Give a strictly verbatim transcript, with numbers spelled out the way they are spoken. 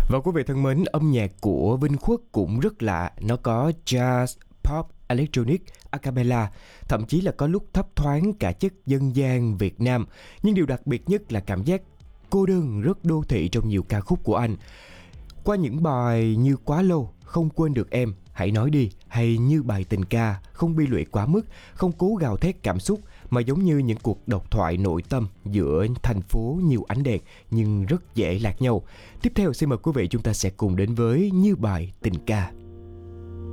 Và quý vị thân mến, âm nhạc của Vinh Khuất cũng rất lạ. Nó có jazz, pop, electronic, a cappella, thậm chí là có lúc thấp thoáng cả chất dân gian Việt Nam. Nhưng điều đặc biệt nhất là cảm giác cô đơn rất đô thị trong nhiều ca khúc của anh. Qua những bài như Quá Lâu, Không Quên Được Em, Hãy Nói Đi, hay như bài Tình Ca, không bi lụy quá mức, không cố gào thét cảm xúc, mà giống như những cuộc độc thoại nội tâm giữa thành phố nhiều ánh đèn nhưng rất dễ lạc nhau. Tiếp theo xin mời quý vị chúng ta sẽ cùng đến với Như Bài Tình Ca.